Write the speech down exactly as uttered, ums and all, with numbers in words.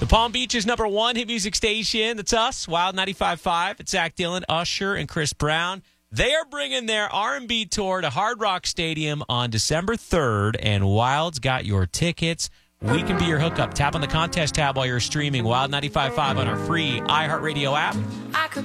The Palm Beach's number one hit music station. That's us, Wild ninety-five point five. It's Zach Dillon, Usher, and Chris Brown. They are bringing their R and B tour to Hard Rock Stadium on December third, and Wild's got your tickets. We can be your hookup. Tap on the contest tab while you're streaming Wild ninety-five point five on our free iHeartRadio app.